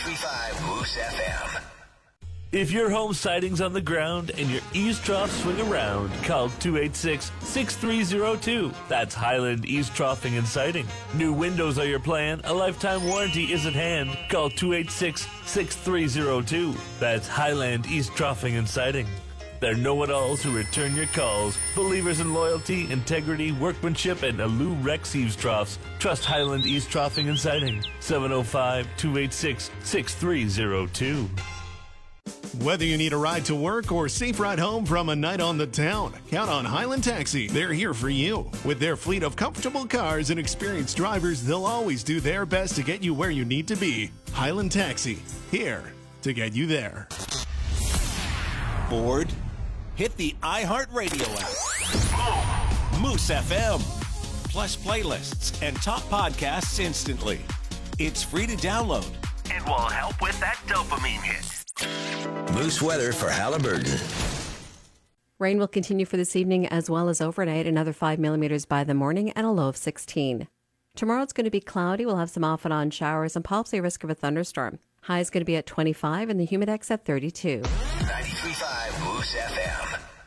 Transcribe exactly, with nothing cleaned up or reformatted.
three five Moose F M. If your home siding's on the ground and your eaves troughs swing around, call two eight six, six three zero two. That's Highland Eaves Troughing and Siding. New windows are your plan. A lifetime warranty is at hand. Call two eight six, six three zero two. That's Highland Eaves Troughing and Siding. They're know-it-alls who return your calls. Believers in loyalty, integrity, workmanship, and Alu Rex Eaves Troughs. Trust Highland Eaves Troughing and Siding. seven oh five, two eight six, six three zero two. Whether you need a ride to work or safe ride home from a night on the town, count on Highland Taxi. They're here for you. With their fleet of comfortable cars and experienced drivers, they'll always do their best to get you where you need to be. Highland Taxi, here to get you there. Bored? Hit the iHeartRadio app. Moose F M. Plus playlists and top podcasts instantly. It's free to download. It will help with that dopamine hit. Moose weather for Halliburton. Rain will continue for this evening as well as overnight, another five millimeters by the morning and a low of sixteen. Tomorrow it's going to be cloudy. We'll have some off and on showers and possibly a risk of a thunderstorm. High is going to be at twenty-five and the humidex at thirty-two.